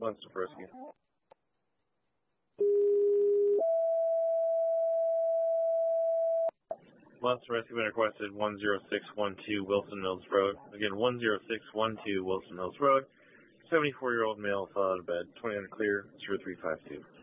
Monster Rescue. Monster Rescue been requested 10612 Wilson Mills Road. Again, 10612 Wilson Mills Road. 74-year-old male fell out of bed. 20 clear, 0352.